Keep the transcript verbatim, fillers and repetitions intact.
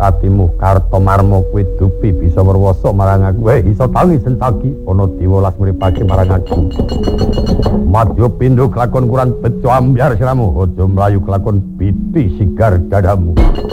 patimu Kartomarma kuwi dupi bisa werwasa marang aku wae iso tangi sentagi ana dewa lasmuripake marang aku madya pindho kelakon kurang bejo ambyar siramu aja mlayu kelakon piti sigar dadamu